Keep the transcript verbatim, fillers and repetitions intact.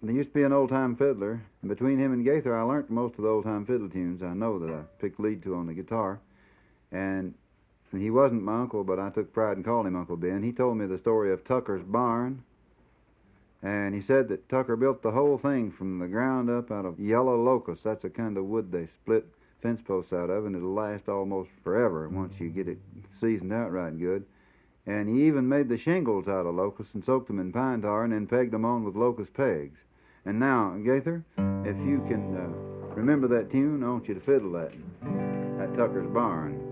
There used to be an old-time fiddler, and between him and Gaither, I learnt most of the old-time fiddle tunes I know that I picked lead to on the guitar. And he wasn't my uncle, but I took pride in calling him Uncle Ben. He told me the story of Tucker's barn, and he said that Tucker built the whole thing from the ground up out of yellow locust. That's the kind of wood they split fence posts out of, and it'll last almost forever once you get it seasoned out right good. And he even made the shingles out of locusts and soaked them in pine tar and then pegged them on with locust pegs. And now, Gaither, if you can uh, remember that tune, I want you to fiddle that at Tucker's barn.